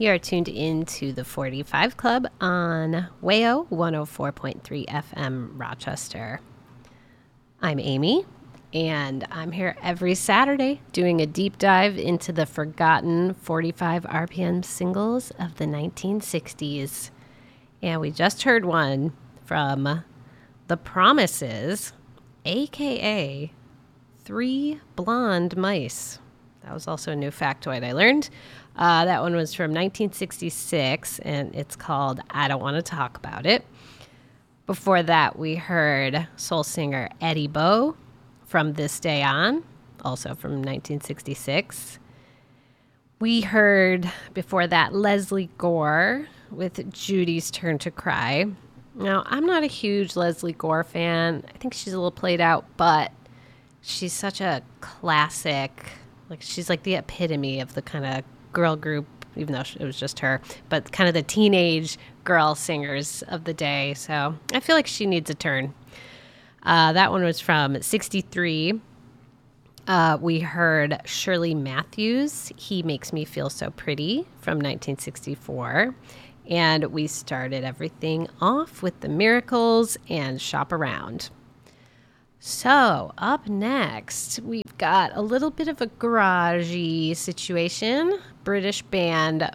You are tuned into the 45 Club on WAYO 104.3 FM Rochester. I'm Amy, and I'm here every Saturday doing a deep dive into the forgotten 45 RPM singles of the 1960s. And we just heard one from The Promises, a.k.a. Three Blonde Mice. That was also a new factoid I learned. That one was from 1966, and it's called I Don't Want to Talk About It. Before that, we heard soul singer Eddie Bo from This Day On, also from 1966. We heard before that Leslie Gore with Judy's Turn to Cry. Now, I'm not a huge Leslie Gore fan. I think she's a little played out, but she's such a classic. Like, she's like the epitome of the kind of girl group, even though it was just her, but kind of the teenage girl singers of the day. So I feel like she needs a turn. That one was from 63. We heard Shirley Matthews, He Makes Me Feel So Pretty from 1964. And we started everything off with The Miracles and Shop Around. So up next, we've got a little bit of a garagey situation. British band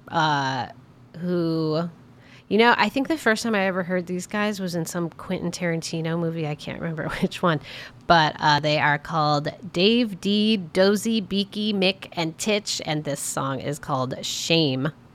who, you know, I think the first time I ever heard these guys was in some Quentin Tarantino movie. I can't remember which one, but they are called Dave D, Dozy, Beaky, Mick, and Titch, and this song is called Shame.